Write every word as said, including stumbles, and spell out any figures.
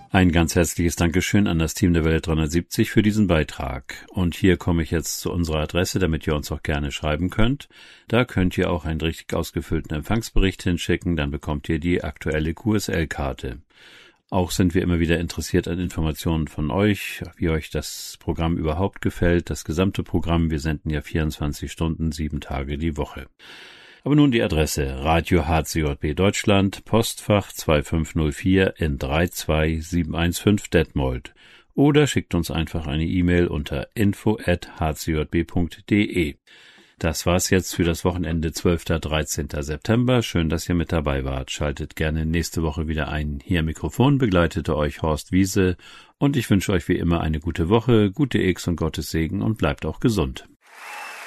Ein ganz herzliches Dankeschön an das Team der Welle dreihundertsiebzig für diesen Beitrag. Und hier komme ich jetzt zu unserer Adresse, damit ihr uns auch gerne schreiben könnt. Da könnt ihr auch einen richtig ausgefüllten Empfangsbericht hinschicken, dann bekommt ihr die aktuelle Q S L-Karte. Auch sind wir immer wieder interessiert an Informationen von euch, wie euch das Programm überhaupt gefällt, das gesamte Programm. Wir senden ja vierundzwanzig Stunden, sieben Tage die Woche. Aber nun die Adresse: Radio H C J B Deutschland, Postfach zwei fünf null vier in drei zwei sieben eins fünf Detmold. Oder schickt uns einfach eine E-Mail unter info at h c j b punkt d e. Das war's jetzt für das Wochenende zwölften bis dreizehnten September. Schön, dass ihr mit dabei wart. Schaltet gerne nächste Woche wieder ein. Hier am Mikrofon begleitete euch Horst Wiese und ich wünsche euch wie immer eine gute Woche, gute X und Gottes Segen und bleibt auch gesund.